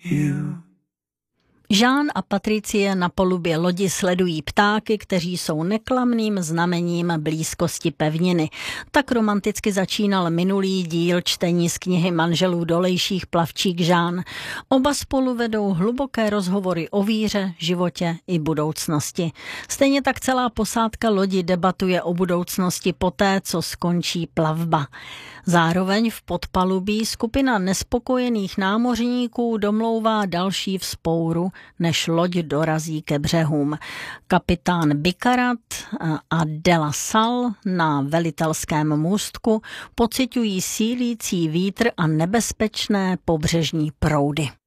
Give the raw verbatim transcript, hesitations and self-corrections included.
you. Jean a Patricie na palubě lodi sledují ptáky, kteří jsou neklamným znamením blízkosti pevniny. Tak romanticky začínal minulý díl čtení z knihy manželů Dolejších Plavčík Jean. Oba spolu vedou hluboké rozhovory o víře, životě i budoucnosti. Stejně tak celá posádka lodi debatuje o budoucnosti poté, co skončí plavba. Zároveň v podpalubí skupina nespokojených námořníků domlouvá další vzpouru, než loď dorazí ke břehům. Kapitán Bikarat a de la Salle na velitelském můstku pociťují sílící vítr a nebezpečné pobřežní proudy.